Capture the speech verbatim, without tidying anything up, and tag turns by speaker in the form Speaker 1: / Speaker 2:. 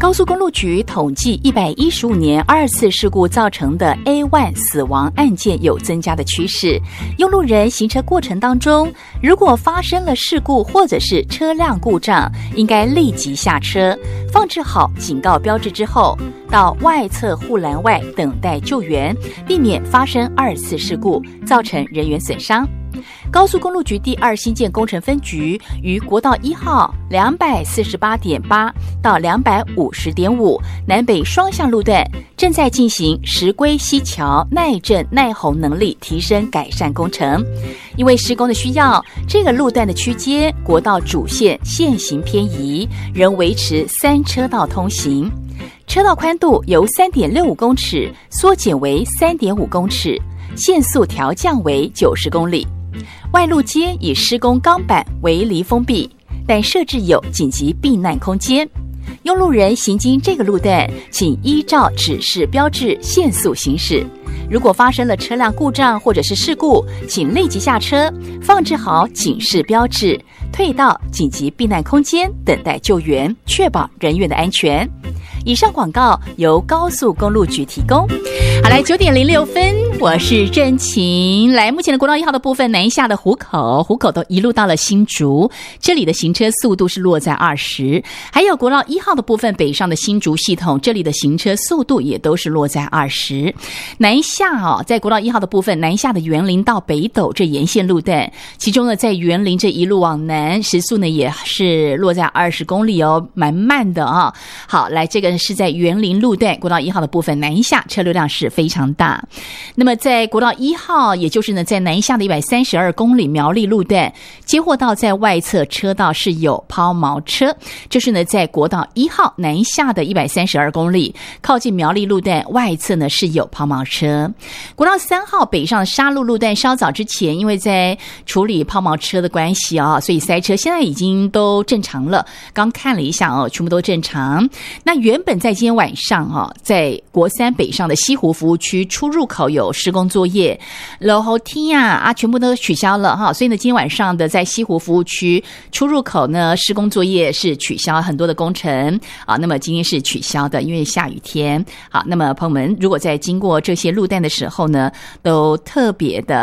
Speaker 1: 高速公路局统计一百一十五年二次事故造成的 A 一 死亡案件有增加的趋势。用路人行车过程当中，如果发生了事故或者是车辆故障，应该立即下车，放置好警告标志之后，到外侧护栏外等待救援，避免发生二次事故，造成人员损伤。高速公路局第二新建工程分局于国道一号两百四十八点八到两百五十点五南北双向路段，正在进行石龟溪桥耐震耐洪能力提升改善工程。因为施工的需要，这个路段的区间国道主线线行偏移，仍维持三车道通行。车道宽度由 三点六五公尺缩减为 三点五公尺，限速调降为九十公里。外路街以施工钢板围篱封闭，但设置有紧急避难空间。用路人行经这个路段，请依照指示标志限速行驶。如果发生了车辆故障或者是事故，请立即下车，放置好警示标志，退到紧急避难空间等待救援，确保人员的安全。以上广告由高速公路局提供。好，来九点零六分，我是郑晴。来，目前的国道一号的部分，南下的湖口，湖口都一路到了新竹，这里的行车速度是落在二十。还有国道一号的部分，北上的新竹系统，这里的行车速度也都是落在二十。南下哦，在国道一号的部分，南下的员林到北斗这沿线路段，其中呢，在员林这一路往南，时速呢也是落在二十公里哦，蛮慢的啊、哦。好，来这个是在员林路段国道一号的部分南下，车流量是非常大。那么在国道一号，也就是呢在南下的一百三十二公里苗栗路段，接获到在外侧车道是有抛锚车，就是呢在国道一号南下的一百三十二公里，靠近苗栗路段外侧呢是有抛锚车。国道三号北上沙鹿路段稍早之前，因为在处理抛锚车的关系啊，所以塞车，现在已经都正常了。刚看了一下哦，全部都正常。那原本在今天晚上啊，在国三北上的西湖服务区出入口有施工作业，然后天啊啊全部都取消了哈，所以呢今天晚上的在西湖服务区出入口呢施工作业是取消，很多的工程啊，那么今天是取消的，因为下雨天。好，那么朋友们如果在经过这些路段的时候呢，都特别的